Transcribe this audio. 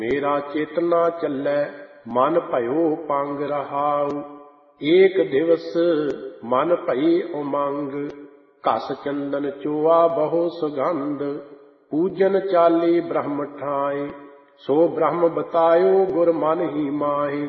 ਮੇਰਾ ਚੇਤਨਾ ਚੱਲੈ ਮਨ ਭਇਓ ਪੰਗ ਰਹਾਉ। ਏਕ ਦਿਵਸ ਮਨ ਭਈ ਉਮੰਗ, ਘਸ ਚੰਦਨ ਚੋਆ ਬਹੁ ਸੁਗੰਧ। ਪੂਜਨ ਚਾਲੀ ਬ੍ਰਹਮ ਠਾਏ, ਸੋ ਬ੍ਰਹਮ ਬਤਾਇਓ ਗੁਰ ਮਨ ਹੀ ਮਾਹੇ।